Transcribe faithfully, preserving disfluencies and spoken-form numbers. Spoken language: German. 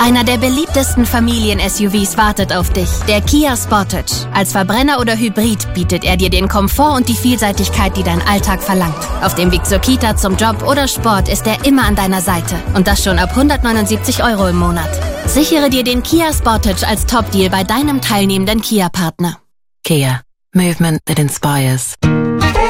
Einer der beliebtesten Familien-S U Vs wartet auf dich, der Kia Sportage. Als Verbrenner oder Hybrid bietet er dir den Komfort und die Vielseitigkeit, die dein Alltag verlangt. Auf dem Weg zur Kita, zum Job oder Sport ist er immer an deiner Seite. Und das schon ab hundertneunundsiebzig Euro im Monat. Sichere dir den Kia Sportage als Top-Deal bei deinem teilnehmenden Kia-Partner. Kia. Movement that inspires.